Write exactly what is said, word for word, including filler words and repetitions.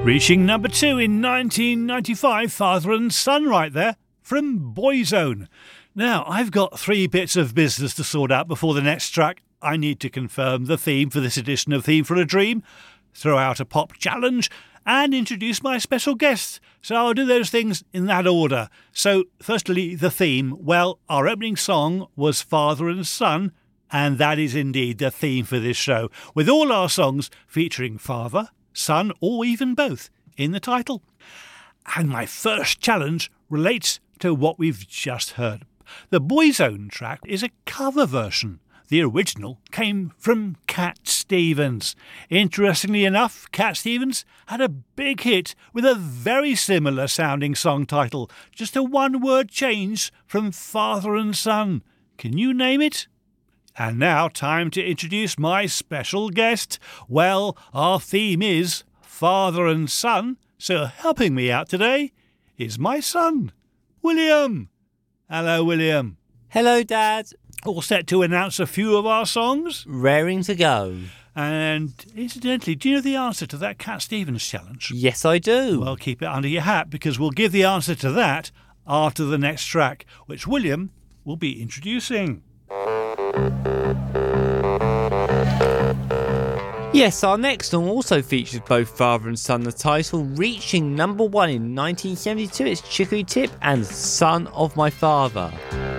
Reaching number two in nineteen ninety-five, Father and Son right there, from Boyzone. Now, I've got three bits of business to sort out before the next track. I need to confirm the theme for this edition of Theme for a Dream, throw out a pop challenge, and introduce my special guest. So I'll do those things in that order. So, firstly, the theme. Well, our opening song was Father and Son, and that is indeed the theme for this show, with all our songs featuring father, son, or even both in the title. And my first challenge relates to what we've just heard. The Boyzone track is a cover version. The original came from Cat Stevens. Interestingly enough, Cat Stevens had a big hit with a very similar sounding song title, just a one-word change from Father and Son. Can you name it? And now, time to introduce my special guest. Well, our theme is Father and Son, so helping me out today is my son, William. Hello, William. Hello, Dad. All set to announce a few of our songs? Raring to go. And incidentally, do you know the answer to that Cat Stevens challenge? Yes, I do. Well, keep it under your hat, because we'll give the answer to that after the next track, which William will be introducing. Yes, our next song also features both Father and Son. The title reaching number one in nineteen seventy-two. It's Chicory Tip and Son of My Father.